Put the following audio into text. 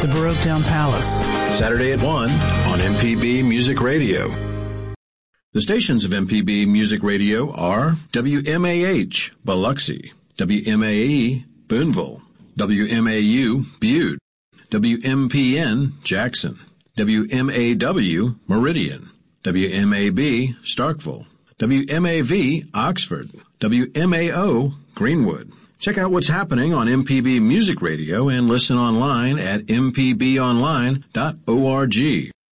the Baroquetown Palace. Saturday at 1 on MPB Music Radio. The stations of MPB Music Radio are WMAH, Biloxi, WMAE, Boonville, WMAU, Butte, WMPN, Jackson, WMAW, Meridian, WMAB, Starkville, WMAV, Oxford, WMAO, Greenwood. Check out what's happening on MPB Music Radio and listen online at mpbonline.org.